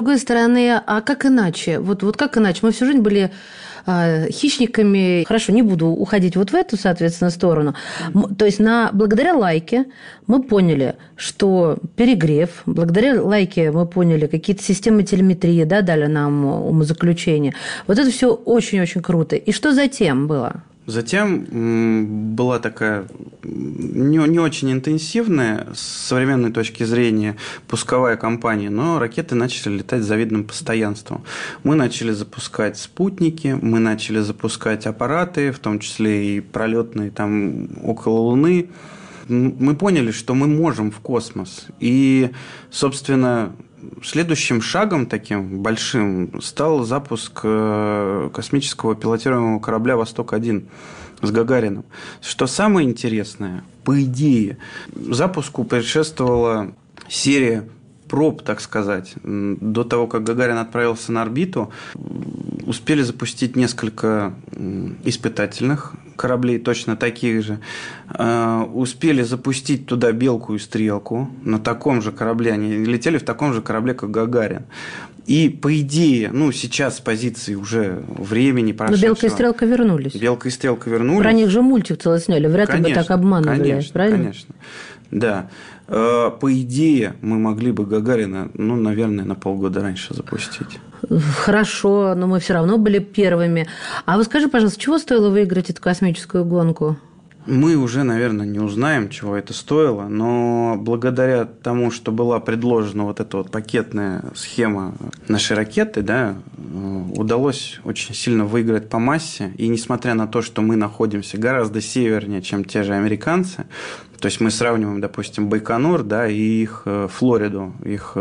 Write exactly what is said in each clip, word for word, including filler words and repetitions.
С другой стороны, а как иначе? Вот, вот как иначе? Мы всю жизнь были э, хищниками. Хорошо, не буду уходить вот в эту, соответственно, сторону. Mm-hmm. То есть, на, благодаря лайке мы поняли, что перегрев, благодаря лайке мы поняли, какие-то системы телеметрии, да, дали нам умозаключение. Вот это все очень-очень круто. И что затем было? Затем была такая не, не очень интенсивная с современной точки зрения пусковая кампания, но ракеты начали летать с завидным постоянством. Мы начали запускать спутники, мы начали запускать аппараты, в том числе и пролетные там около Луны. Мы поняли, что мы можем в космос. И, собственно, следующим шагом таким большим стал запуск космического пилотируемого корабля «Восток-один» с Гагариным. Что самое интересное, по идее, запуску предшествовала серия проб, так сказать. До того, как Гагарин отправился на орбиту, успели запустить несколько испытательных кораблей, точно таких же. Успели запустить туда «Белку» и «Стрелку». На таком же корабле. Они летели в таком же корабле, как Гагарин. И, по идее, ну, сейчас с позиции уже времени прошедшего... Но «Белка» и «Стрелка» вернулись. «Белка» и «Стрелка» вернулись. Про них же мультик целый сняли. Вряд ли бы так обманывали. Конечно, правильно? Конечно, да. По идее, мы могли бы Гагарина, ну, наверное, на полгода раньше запустить. Хорошо, но мы все равно были первыми. А вы скажи, пожалуйста, чего стоило выиграть эту космическую гонку? Мы уже, наверное, не узнаем, чего это стоило, но благодаря тому, что была предложена вот эта вот пакетная схема нашей ракеты, да, удалось очень сильно выиграть по массе. И несмотря на то, что мы находимся гораздо севернее, чем те же американцы, то есть мы сравниваем, допустим, Байконур, да, и их Флориду, их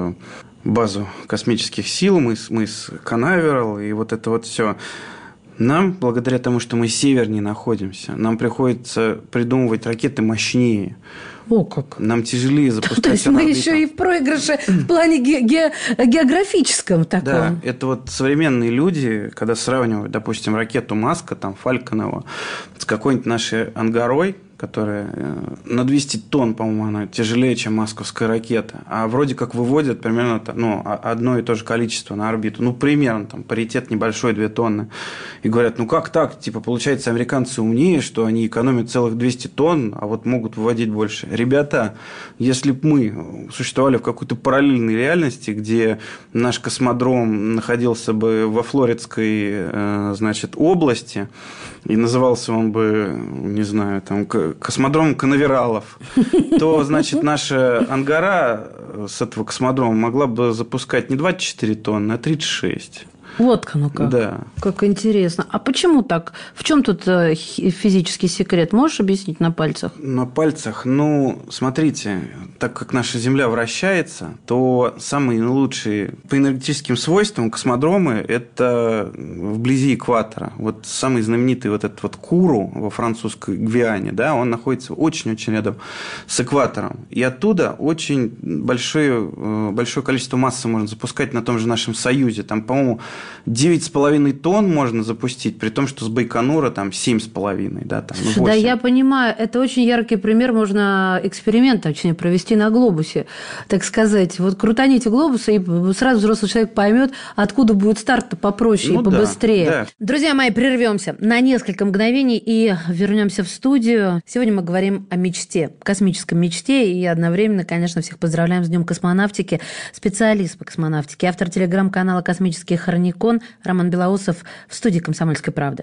базу космических сил, мыс, мыс Канаверал, и вот это вот все. Нам, благодаря тому, что мы севернее находимся, нам приходится придумывать ракеты мощнее. О, как. Нам тяжелее запускать. То есть мы еще и в проигрыше в плане ге- ге- географическом таком. Да, это вот современные люди, когда сравнивают, допустим, ракету Маска, там, Фальконова, с какой-нибудь нашей Ангарой, которая на двести тонн, по-моему, она тяжелее, чем московская ракета. А вроде как выводят примерно ну, одно и то же количество на орбиту. Ну, примерно, там, паритет небольшой, две тонны. И говорят, ну, как так? Типа, получается, американцы умнее, что они экономят целых двести тонн, а вот могут выводить больше. Ребята, если бы мы существовали в какой-то параллельной реальности, где наш космодром находился бы во Флоридской, значит, области, и назывался он бы, не знаю, там, космодром Канавералов, то, значит, наша Ангара с этого космодрома могла бы запускать не двадцать четыре тонны, а тридцать шесть. Вот оно как. Да. Как интересно. А почему так? В чем тут физический секрет? Можешь объяснить на пальцах? На пальцах? Ну, смотрите, так как наша Земля вращается, то самые лучшие по энергетическим свойствам космодромы – это вблизи экватора. Вот самый знаменитый вот этот вот Куру во французской Гвиане, да, он находится очень-очень рядом с экватором. И оттуда очень большое, большое количество массы можно запускать на том же нашем Союзе. Там, по-моему, девять с половиной тонн можно запустить, при том, что с Байконура там семь с половиной, да, там восемь. Да, я понимаю, это очень яркий пример, можно эксперимент, точнее, провести на глобусе, так сказать. Вот крутаните глобус, и сразу взрослый человек поймет, откуда будет старт-то попроще ну, и побыстрее. Да, да. Друзья мои, прервемся на несколько мгновений и вернемся в студию. Сегодня мы говорим о мечте, космической мечте, и одновременно, конечно, всех поздравляем с Днем космонавтики. Специалист по космонавтике, автор телеграм-канала «Космический хроникон» Роман Белоусов в студии «Комсомольской правды».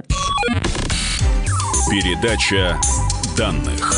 Передача данных.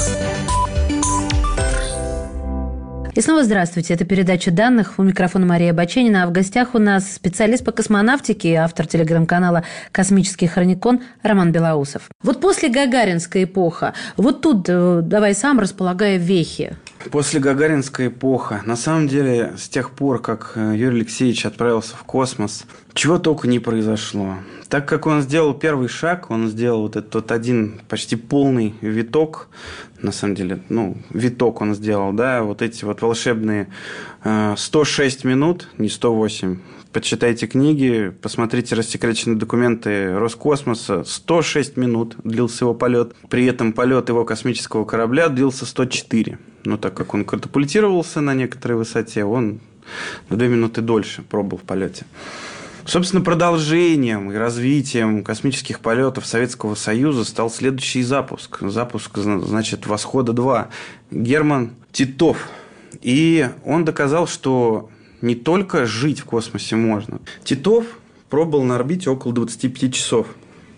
И снова здравствуйте. Это передача данных. У микрофона Мария Баченина. А в гостях у нас специалист по космонавтике и автор телеграм-канала «Космический хроникон» Роман Белоусов. Вот после гагаринской эпоха, вот тут давай сам располагай вехи. После гагаринской эпоха, на самом деле, с тех пор, как Юрий Алексеевич отправился в космос, чего только не произошло. Так как он сделал первый шаг, он сделал вот этот вот один почти полный виток, на самом деле, ну, виток он сделал, да, вот эти вот волшебные сто шесть минут, не сто восемь. Почитайте книги, посмотрите рассекреченные документы Роскосмоса. сто шесть минут длился его полет. При этом полет его космического корабля длился сто четыре. Но так как он катапультировался на некоторой высоте, он на две минуты дольше пробыл в полете. Собственно, продолжением и развитием космических полетов Советского Союза стал следующий запуск. Запуск, значит, «Восхода-два». Герман Титов. И он доказал, что не только жить в космосе можно. Титов пробыл на орбите около двадцати пяти часов.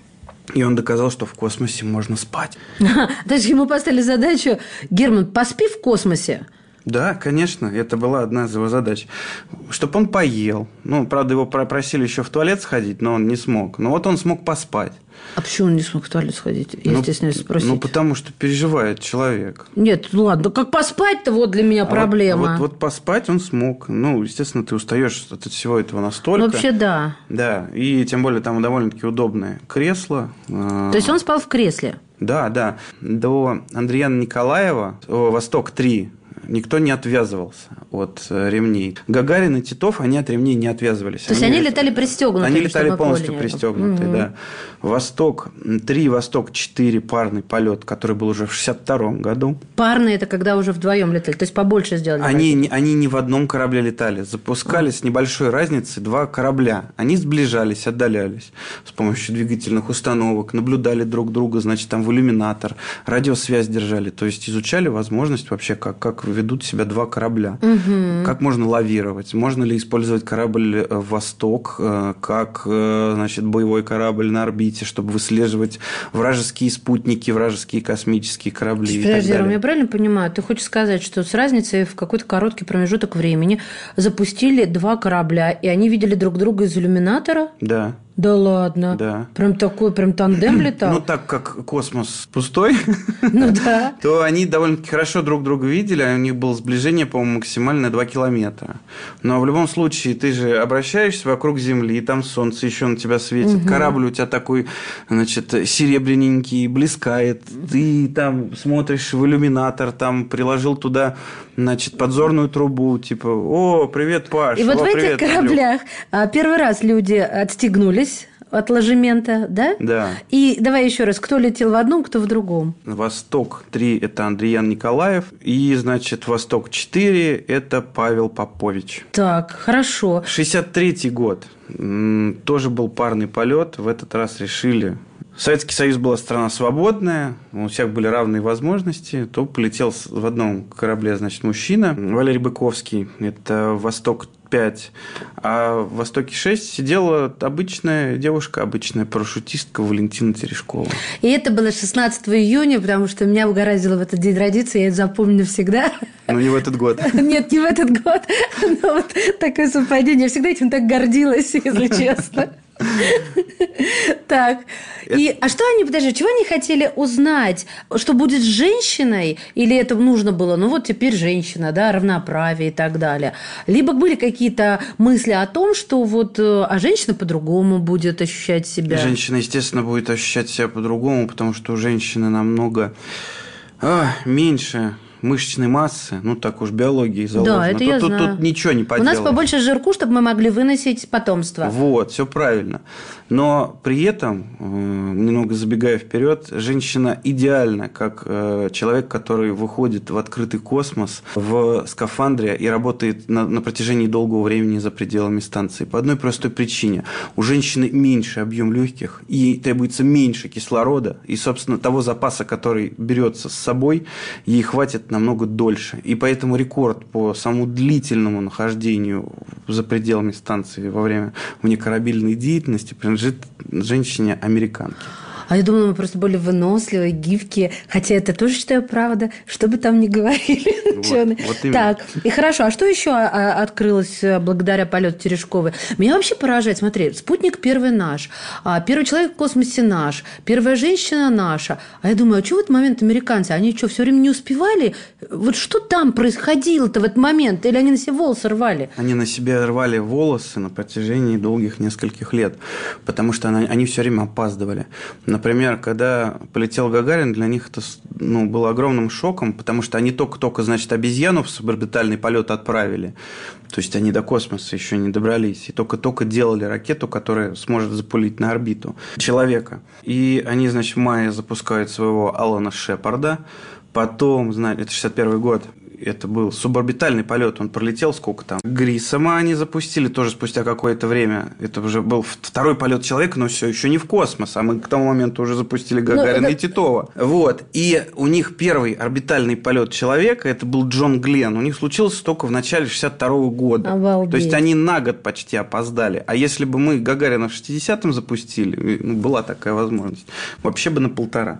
И он доказал, что в космосе можно спать. То есть ему поставили задачу: Герман, поспи в космосе. Да, конечно, это была одна из его задач. Чтобы он поел. Ну, правда, его просили еще в туалет сходить, но он не смог. Но вот он смог поспать. А почему он не смог в туалет сходить? Я ну, стесняюсь спросить. Ну, потому что переживает человек. Нет, ну ладно, как поспать-то вот для меня а проблема. Вот, вот, вот поспать он смог. Ну, естественно, ты устаешь от всего этого настолько. Ну, вообще, да. Да, и тем более там довольно-таки удобное кресло. То есть он спал в кресле? Да, да. До Андреяна Николаева, «Восток-три», никто не отвязывался от ремней. Гагарин и Титов, они от ремней не отвязывались. То есть они, они летали пристегнутые? Они летали полностью пристегнутые, угу. Да. «Восток-три», «Восток-четыре» парный полет, который был уже в шестьдесят втором году. Парные – это когда уже вдвоем летали, то есть побольше сделали? Они, не, они не в одном корабле летали. Запускали а. с небольшой разницей два корабля. Они сближались, отдалялись с помощью двигательных установок, наблюдали друг друга, значит, там в иллюминатор, радиосвязь держали. То есть изучали возможность вообще, как, как ведут себя два корабля. Угу. Как можно лавировать? Можно ли использовать корабль «Восток» как, значит, боевой корабль на орбите, чтобы выслеживать вражеские спутники, вражеские космические корабли? Подожди, Ром, я правильно понимаю? Ты хочешь сказать, что с разницей в какой-то короткий промежуток времени запустили два корабля, и они видели друг друга из иллюминатора? Да. Да ладно? Да. Прям такой, прям тандем летал? Ну, так как космос пустой, ну, да. то они довольно-таки хорошо друг друга видели, а у них было сближение, по-моему, максимально два километра. Но в любом случае, ты же обращаешься вокруг Земли, и там солнце еще на тебя светит, угу. Корабль у тебя такой, значит, серебряненький, блескает, ты там смотришь в иллюминатор, там приложил туда, значит, подзорную трубу, типа, о, привет, Паш. И вот о, в этих привет, кораблях Илюх. Первый раз люди отстегнулись от ложемента, да? Да. И давай еще раз, кто летел в одном, кто в другом? «Восток-три» – это Андреян Николаев, и, значит, «Восток-четыре» – это Павел Попович. Так, хорошо. шестьдесят третий год. Тоже был парный полет. В этот раз решили... Советский Союз была страна свободная, у всех были равные возможности. То полетел в одном корабле, значит, мужчина, Валерий Быковский, это «Восток-пять». А в «Востоке-шесть» сидела обычная девушка, обычная парашютистка Валентина Терешкова. И это было шестнадцатого июня, потому что меня угораздило в этот день родиться, я это запомню всегда. Ну, не в этот год. Нет, не в этот год. Но вот такое совпадение. Я всегда этим так гордилась, если честно. Так. И, а что они, подожди, чего они хотели узнать? Что будет с женщиной? Или это нужно было, ну вот теперь женщина, да, равноправие и так далее? Либо были какие-то мысли о том, что вот, а женщина по-другому будет ощущать себя? Женщина, естественно, будет ощущать себя по-другому, потому что у женщины намного а, меньше мышечной массы, ну так уж биологии заложено. Да, это тут, я тут, знаю. Тут ничего не поделаешь. У нас побольше жирку, чтобы мы могли выносить потомство. Вот, все правильно. Но при этом, немного забегая вперед, женщина идеальна, как человек, который выходит в открытый космос в скафандре и работает на, на протяжении долгого времени за пределами станции. По одной простой причине. У женщины меньше объем легких, ей требуется меньше кислорода, и, собственно, того запаса, который берется с собой, ей хватит намного дольше. И поэтому рекорд по самому длительному нахождению за пределами станции во время внекорабельной деятельности принадлежит женщине-американке. А я думала, мы просто были выносливые, гибкие. Хотя это тоже считаю правда, что бы там ни говорили ученые. Вот, вот так, и хорошо. А что еще открылось благодаря полету Терешковой? Меня вообще поражает. Смотри, спутник первый наш, первый человек в космосе наш, первая женщина наша. А я думаю, а что в этот момент американцы? Они что, все время не успевали? Вот что там происходило-то в этот момент? Или они на себе волосы рвали? Они на себе рвали волосы на протяжении долгих нескольких лет, потому что они все время опаздывали. Например, когда полетел Гагарин, для них это, ну, было огромным шоком, потому что они только-только, значит, обезьяну в суборбитальный полет отправили. То есть они до космоса еще не добрались. И только-только делали ракету, которая сможет запулить на орбиту человека. И они, значит, в мае запускают своего Алана Шепарда. Потом, знаете, это шестьдесят первый год, это был суборбитальный полет, он пролетел сколько там. Грисома они запустили тоже спустя какое-то время. Это уже был второй полет человека, но все еще не в космос, а мы к тому моменту уже запустили Гагарина ну, это... и Титова. Вот. И у них первый орбитальный полет человека, это был Джон Гленн. У них случился только в начале шестьдесят второго года. Обалдеть. То есть они на год почти опоздали. А если бы мы Гагарина в шестидесятом запустили, ну, была такая возможность, вообще бы на полтора.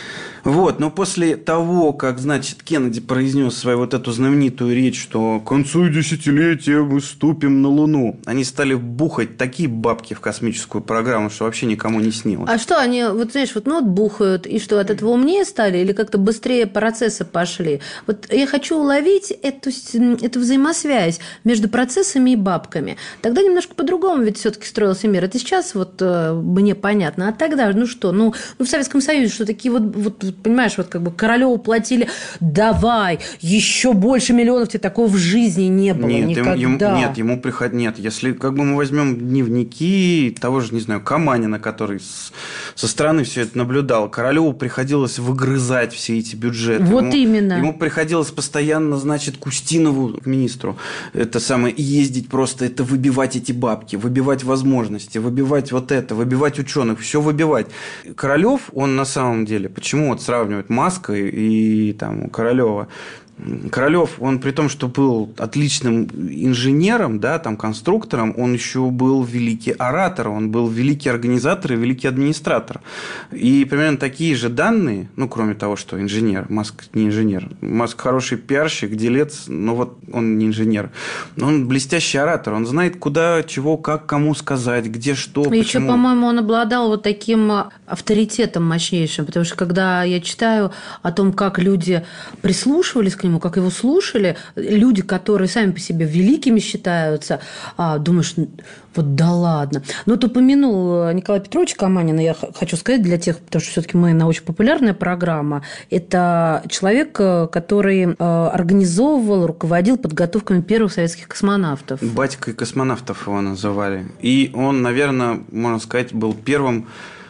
Вот, но после того, как, значит, Кеннеди произнес свою вот эту знаменитую речь, что к концу десятилетия мы ступим на Луну, они стали бухать такие бабки в космическую программу, что вообще никому не снилось. А что они, вот знаешь, вот ну вот бухают, и что, от этого умнее стали или как-то быстрее процессы пошли? Вот я хочу уловить эту, эту взаимосвязь между процессами и бабками. Тогда немножко по-другому ведь все-таки строился мир. Это сейчас вот мне понятно. А тогда, ну что, ну, ну в Советском Союзе, что такие вот, вот понимаешь, вот как бы Королёву платили, давай, еще больше миллионов, тебе такого в жизни не было нет, никогда. Ему, нет, ему приход... нет, если как бы мы возьмем дневники того же, не знаю, Каманина, который с... со стороны все это наблюдал, Королёву приходилось выгрызать все эти бюджеты. Вот ему, именно. Ему приходилось постоянно, значит, к Устинову, к министру, это самое, ездить просто, это выбивать эти бабки, выбивать возможности, выбивать вот это, выбивать ученых, все выбивать. Королёв, он на самом деле, почему вот сравнивать Маска и, и там, Королёва. Королёв, он при том, что был отличным инженером, да, там, конструктором, он еще был великий оратор, он был великий организатор и великий администратор. И примерно такие же данные, ну, кроме того, что инженер, Маск не инженер, Маск хороший пиарщик, делец, но вот он не инженер. Но он блестящий оратор, он знает, куда, чего, как, кому сказать, где, что, и почему. еще, по-моему, он обладал вот таким авторитетом мощнейшим, потому что, когда я читаю о том, как люди прислушивались к нему, как его слушали, люди, которые сами по себе великими считаются, а, думаешь, вот да ладно. Но вот упомянул Николая Петровича Каманина, я хочу сказать для тех, потому что все-таки мы научно-популярная программа, это человек, который организовывал, руководил подготовками первых советских космонавтов. Батькой космонавтов его называли. И он, наверное, можно сказать, был первым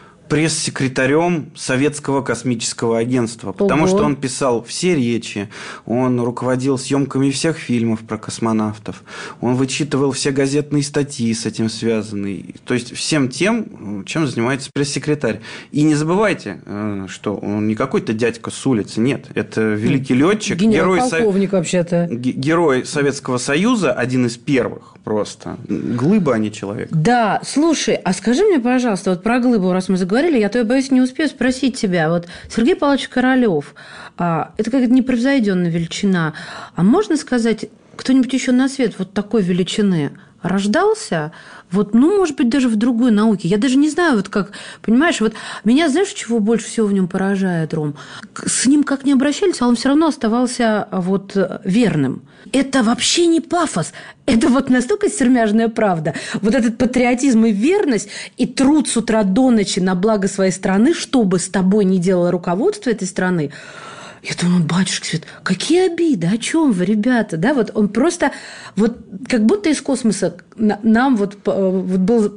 пресс-секретарем Советского космического агентства, потому Ого. что он писал все речи, он руководил съемками всех фильмов про космонавтов, он вычитывал все газетные статьи с этим связанные, то есть всем тем, чем занимается пресс-секретарь. И не забывайте, что он не какой-то дядька с улицы, нет, это великий летчик, герой, полковник, вообще-то. герой Советского Союза, один из первых просто, глыба, а не человек. Да, слушай, а скажи мне, пожалуйста, вот про глыбу, раз мы заговорили, я то, я боюсь, не успею спросить тебя. Вот Сергей Павлович Королёв, а, это какая-то непревзойденная величина. А можно сказать, кто-нибудь еще на свет вот такой величины рождался? Вот, ну, может быть, даже в другой науке. Я даже не знаю, вот как, понимаешь, вот меня, знаешь, чего больше всего в нем поражает, Ром? С ним как не обращались, а он все равно оставался вот верным. Это вообще не пафос. Это вот настолько сермяжная правда. Вот этот патриотизм и верность, и труд с утра до ночи на благо своей страны, что бы с тобой ни делало руководство этой страны. Я думаю, батюшка свет, какие обиды, о чем вы, ребята? Да, вот он просто, вот как будто из космоса нам вот, вот был,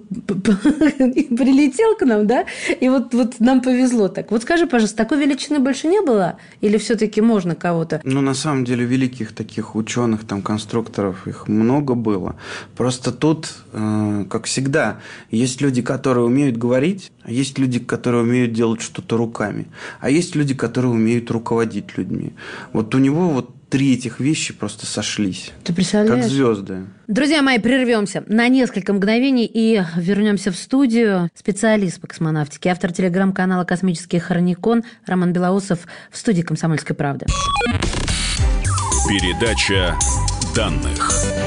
прилетел к нам, да, и вот, вот нам повезло так. Вот скажи, пожалуйста, такой величины больше не было? Или все-таки можно кого-то? Ну, на самом деле, великих таких ученых, там, конструкторов, их много было. Просто тут, э, как всегда, есть люди, которые умеют говорить, а есть люди, которые умеют делать что-то руками, а есть люди, которые умеют руководить людьми. Вот у него вот три этих вещи просто сошлись. Ты представляешь? Как звезды. Друзья мои, прервемся на несколько мгновений и вернемся в студию. Специалист по космонавтике, автор телеграм-канала «Космический хроникон» Роман Белоусов в студии «Комсомольской правды». Передача данных.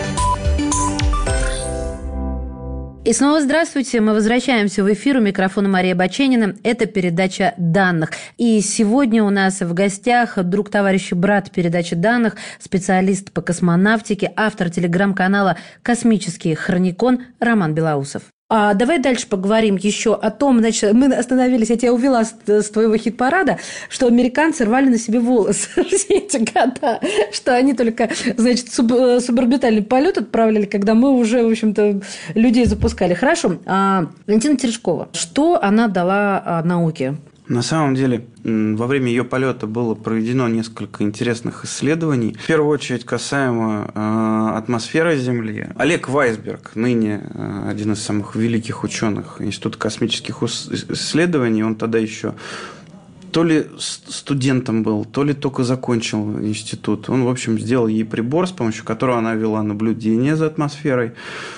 И снова здравствуйте. Мы возвращаемся в эфир. У микрофона Мария Баченина. Это передача данных. И сегодня у нас в гостях друг, товарищ, брат передачи данных, специалист по космонавтике, автор телеграм-канала «Космический хроникон» Роман Белоусов. А давай дальше поговорим еще о том, значит, мы остановились, я тебя увела с, с твоего хит-парада, что американцы рвали на себе волосы все эти года, что они только, значит, суб, суборбитальный полет отправляли, когда мы уже, в общем-то, людей запускали. Хорошо. А, Валентина Терешкова, что она дала а, науке? На самом деле, во время ее полета было проведено несколько интересных исследований. В первую очередь, касаемо э, атмосферы Земли. Олег Вайсберг, ныне э, один из самых великих ученых Института космических исследований, он тогда еще то ли студентом был, то ли только закончил институт. Он, в общем, сделал ей прибор, с помощью которого она вела наблюдение за атмосферой.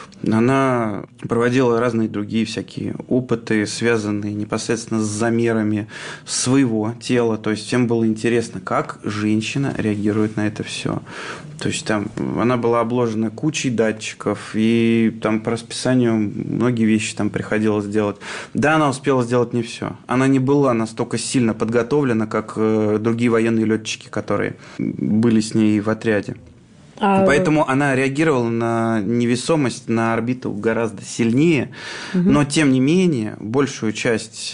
Она проводила разные другие всякие опыты, связанные непосредственно с замерами своего тела. То есть всем было интересно, как женщина реагирует на это все. То есть там она была обложена кучей датчиков, и там по расписанию многие вещи там приходилось делать. Да, она успела сделать не все. Она не была настолько сильно подготовлена, как другие военные летчики, которые были с ней в отряде. А... Поэтому она реагировала на невесомость, на орбиту гораздо сильнее. Угу. Но, тем не менее, большую часть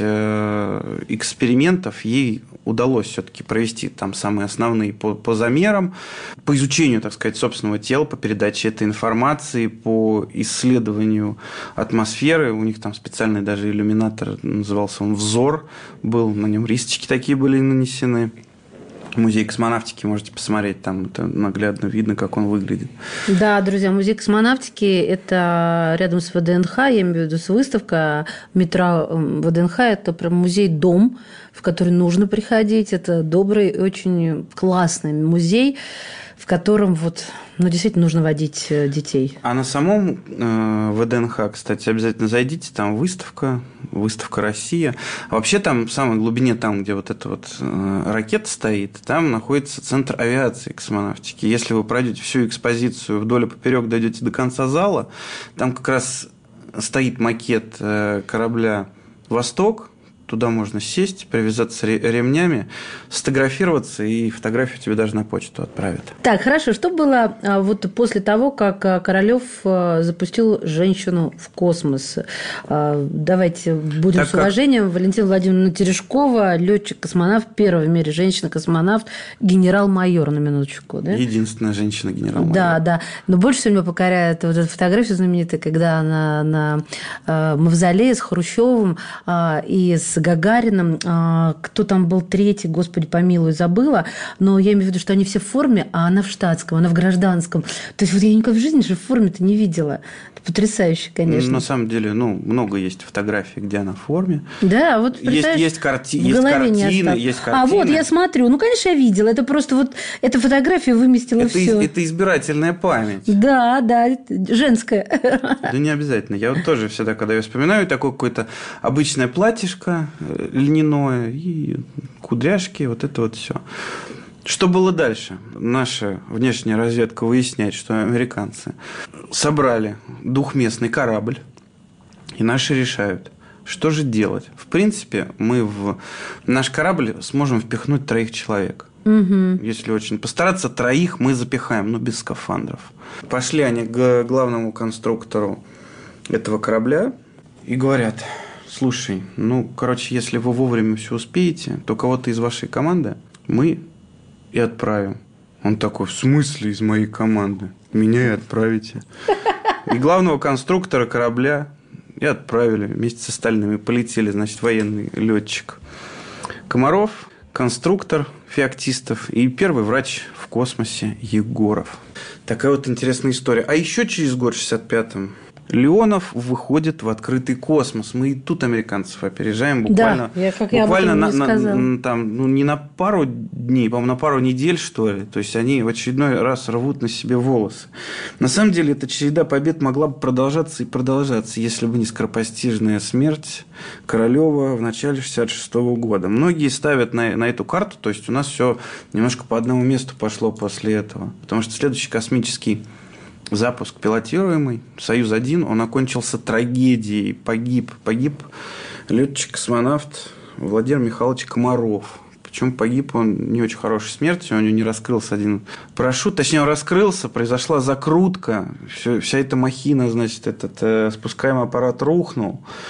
экспериментов ей удалось все-таки провести, там самые основные по, по замерам, по изучению, так сказать, собственного тела, по передаче этой информации, по исследованию атмосферы. У них там специальный даже иллюминатор, назывался он «Взор», был, на нем рисочки такие были нанесены. Музей космонавтики, можете посмотреть, там это наглядно видно, как он выглядит. Да, друзья, музей космонавтики – это рядом с ВДНХ, я имею в виду с выставка метро ВДНХ, это прям музей-дом, в который нужно приходить. Это добрый, очень классный музей, в котором вот, ну, действительно нужно водить детей. А на самом э, ВДНХ, кстати, обязательно зайдите, там выставка, выставка «Россия». А вообще там в самой глубине, там, где вот эта вот э, ракета стоит, там находится Центр авиации и космонавтики. Если вы пройдете всю экспозицию вдоль и поперек, дойдете до конца зала, там как раз стоит макет э, корабля «Восток». Туда можно сесть, привязаться ремнями, сфотографироваться, и фотографию тебе даже на почту отправят. Так, хорошо. Что было вот после того, как Королёв запустил женщину в космос? Давайте будем так с уважением. Как... Валентина Владимировна Терешкова, летчик-космонавт, первая в мире женщина-космонавт, генерал-майор, на минуточку. Да? Единственная женщина-генерал-майор. Да, да. Но больше всего меня покоряет вот эта фотография знаменитая, когда она на мавзолее с Хрущевым и с Гагарином, кто там был третий, господи помилуй, забыла, но я имею в виду, что они все в форме, а она в штатском, она в гражданском. То есть вот я никогда в жизни же в форме-то не видела. Это потрясающе, конечно. На самом деле, ну, много есть фотографий, где она в форме. Да, вот есть, есть, карти... есть картины, есть картины. А вот я смотрю, ну, конечно, я видела. Это просто вот эта фотография выместила это все. Из, это избирательная память. Да, да, женская. Да не обязательно. Я вот тоже всегда, когда я вспоминаю, такое какое-то обычное платьишко льняное и кудряшки, вот это вот все. Что было дальше? Наша внешняя разведка выясняет, что американцы собрали двухместный корабль, и наши решают, что же делать. В принципе, мы в наш корабль сможем впихнуть троих человек. Угу. Если очень постараться, троих мы запихаем, но без скафандров. Пошли они к главному конструктору этого корабля и говорят: слушай, ну, короче, если вы вовремя все успеете, то кого-то из вашей команды мы и отправим. Он такой: в смысле из моей команды? Меня и отправите. И главного конструктора корабля и отправили вместе с остальными. Полетели, значит, военный летчик Комаров, конструктор Феоктистов и первый врач в космосе Егоров. Такая вот интересная история. А еще через год, в шестьдесят пятом, Леонов выходит в открытый космос. Мы и тут американцев опережаем буквально, да, я, как буквально я на, на, там, ну, не на пару дней, по-моему, на пару недель, что ли. То есть они в очередной раз рвут на себе волосы. На самом деле эта череда побед могла бы продолжаться и продолжаться, если бы не скоропостижная смерть Королёва в начале шестьдесят шестого года. Многие ставят на, на эту карту, то есть у нас все немножко по одному месту пошло после этого. Потому что следующий космический запуск пилотируемый союз один, он окончился трагедией. Погиб, погиб летчик-космонавт Владимир Михайлович Комаров. Причем погиб он не очень хорошей смертью, у него не раскрылся один парашют. Точнее, он раскрылся, произошла закрутка. Все, вся эта махина, значит, этот э, спускаемый аппарат рухнул.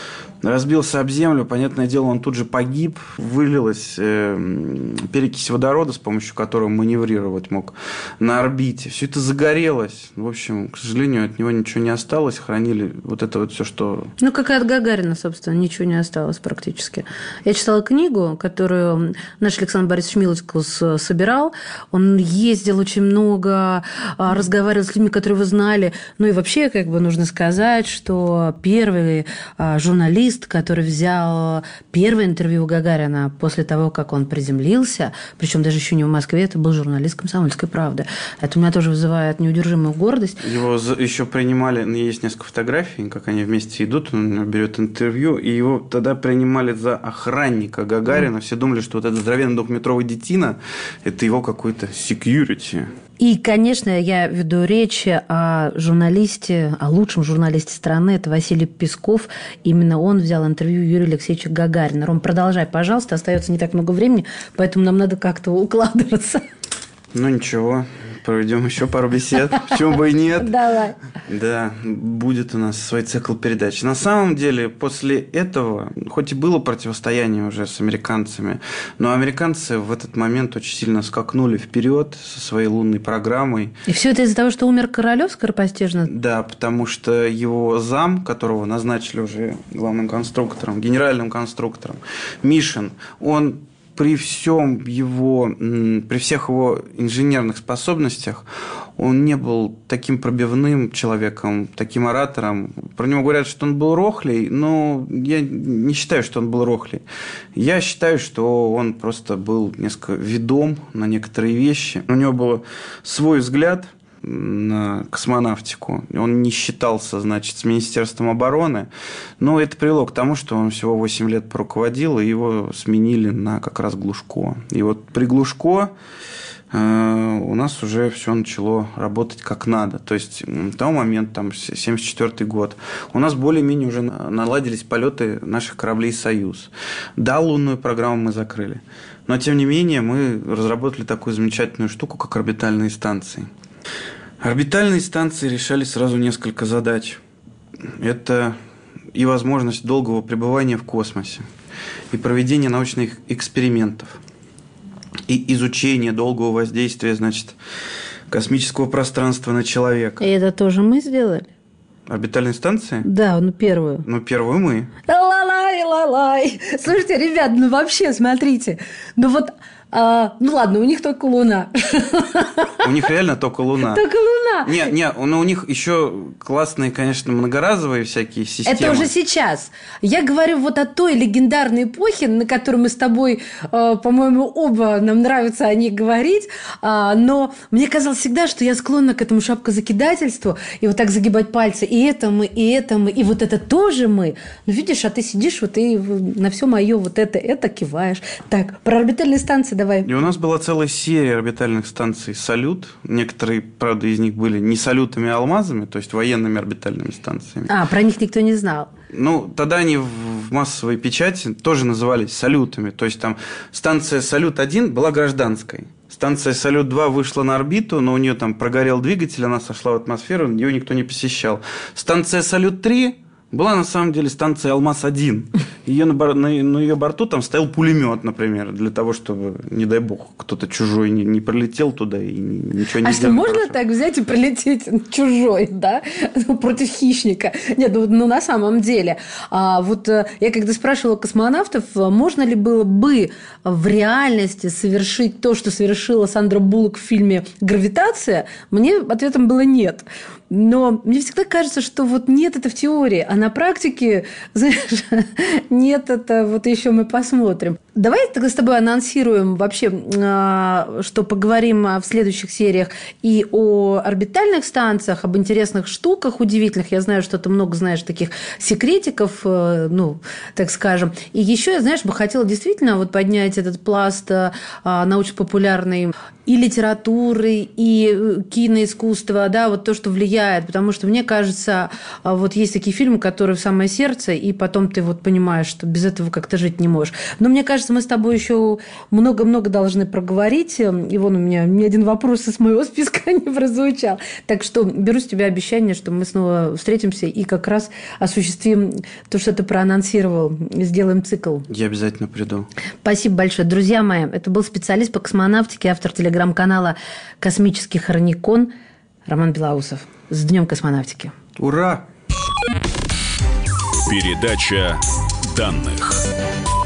разбился об землю. Понятное дело, он тут же погиб. Вылилась э, перекись водорода, с помощью которого маневрировать мог на орбите. Все это загорелось. В общем, к сожалению, от него ничего не осталось. Хранили вот это вот все, что... Ну, как и от Гагарина, собственно, ничего не осталось практически. Я читала книгу, которую наш Александр Борисович Милочкус собирал. Он ездил очень много, разговаривал с людьми, которые его знали. Ну, и вообще, как бы, нужно сказать, что первый журналист, который взял первое интервью у Гагарина после того, как он приземлился, причем даже еще не в Москве, это был журналист «Комсомольской правды». Это у меня тоже вызывает неудержимую гордость. Его еще принимали, есть несколько фотографий, как они вместе идут, он берет интервью, и его тогда принимали за охранника Гагарина. Mm. Все думали, что вот этот здоровенный двухметровый детина – это его какой-то security. И, конечно, я веду речь о журналисте, о лучшем журналисте страны. Это Василий Песков. Именно он взял интервью Юрия Алексеевича Гагарина. Ром, продолжай, пожалуйста. Остается не так много времени, поэтому нам надо как-то укладываться. Ну, ничего. Проведем еще пару бесед. Почему бы и нет? Давай. Да, будет у нас свой цикл передач. На самом деле, после этого, хоть и было противостояние уже с американцами, но американцы в этот момент очень сильно скакнули вперед со своей лунной программой. И все это из-за того, что умер Королёв скоропостижно? Да, потому что его зам, которого назначили уже главным конструктором, генеральным конструктором, Мишин, он... При всем его, при всех его инженерных способностях он не был таким пробивным человеком, таким оратором. Про него говорят, что он был рохлей, но я не считаю, что он был рохлей. Я считаю, что он просто был несколько ведом на некоторые вещи. У него был свой взгляд на космонавтику. Он не считался, значит, с Министерством обороны. Но это привело к тому, что он всего восемь лет поруководил, и его сменили на как раз Глушко. И вот при Глушко э, у нас уже все начало работать как надо. То есть, в тот момент, там, семьдесят четвёртый год, у нас более-менее уже наладились полеты наших кораблей «Союз». Да, лунную программу мы закрыли. Но, тем не менее, мы разработали такую замечательную штуку, как орбитальные станции. Орбитальные станции решали сразу несколько задач. Это и возможность долгого пребывания в космосе, и проведение научных экспериментов, и изучение долгого воздействия, значит, космического пространства на человека. И это тоже мы сделали? Орбитальные станции? Да, ну первую. Ну, первую мы. Ла-лай, ла-лай. Слушайте, ребят, ну вообще, смотрите. Ну вот... А, ну ладно, у них только Луна. У них реально только Луна. Только Луна. Не, не, но у них еще классные, конечно, многоразовые всякие системы. Это уже сейчас. Я говорю вот о той легендарной эпохе, на которой мы с тобой, по-моему, оба нам нравится о ней говорить. Но мне казалось всегда, что я склонна к этому шапкозакидательству и вот так загибать пальцы. И это мы, и это мы, и вот это тоже мы. Ну, видишь, а ты сидишь вот и на все мое вот это, это киваешь. Так, про орбитальные станции давай. И у нас была целая серия орбитальных станций «Салют». Некоторые, правда, из них были не салютами, а алмазами, то есть военными орбитальными станциями. А, про них никто не знал. Ну, тогда они в массовой печати тоже назывались салютами. То есть, там станция «Салют-один» была гражданской. Станция «Салют-два» вышла на орбиту, но у нее там прогорел двигатель, она сошла в атмосферу, ее никто не посещал. Станция «Салют-три» была на самом деле станция «Алмаз-один». Ее на, на, на ее борту там стоял пулемет, например, для того, чтобы, не дай бог, кто-то чужой не, не пролетел туда и ничего не а сделал. А что, можно хорошо. Так взять и пролететь чужой, да, против хищника? Нет, ну, ну на самом деле. А, вот я когда спрашивала космонавтов, можно ли было бы в реальности совершить то, что совершила Сандра Буллок в фильме «Гравитация», мне ответом было нет. Но мне всегда кажется, что вот нет, это в теории, а на практике, знаешь, нет, это вот еще мы посмотрим. Давай тогда с тобой анонсируем вообще, что поговорим в следующих сериях и о орбитальных станциях, об интересных штуках удивительных. Я знаю, что ты много знаешь таких секретиков, ну, так скажем. И еще я, знаешь, бы хотела действительно вот поднять этот пласт научно-популярной и литературы, и киноискусства, да, вот то, что влияет смущает, потому что, мне кажется, вот есть такие фильмы, которые в самое сердце, и потом ты вот понимаешь, что без этого как-то жить не можешь. Но мне кажется, мы с тобой еще много-много должны проговорить. И вон у меня ни один вопрос из моего списка не прозвучал. Так что беру с тебя обещание, что мы снова встретимся и как раз осуществим то, что ты проанонсировал, сделаем цикл. Я обязательно приду. Спасибо большое. Друзья мои, это был специалист по космонавтике, автор телеграм-канала «Космический хроникон» Роман Белоусов. С Днем космонавтики. Ура! Передача данных.